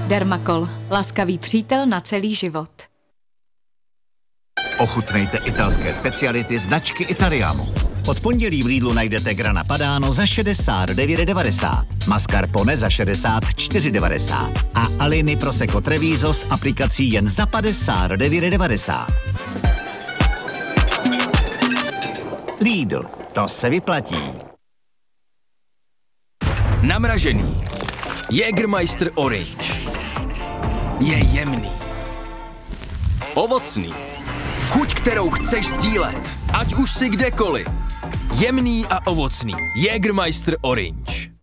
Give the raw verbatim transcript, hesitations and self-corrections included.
Dermacol. Laskavý přítel na celý život. Ochutnejte italské speciality značky Italiamo. Od pondělí v Lidlu najdete Grana Padano za šedesát devět devadesát, mascarpone za šedesát čtyři devadesát a Alini Prosecco Treviso s aplikací jen za padesát devět devadesát. Lidl, to se vyplatí. Namražený. Jägermeister Orange. Je jemný. Ovocný. Chuť, kterou chceš sdílet. Ať už si kdekoliv. Jemný a ovocný. Jägermeister Orange.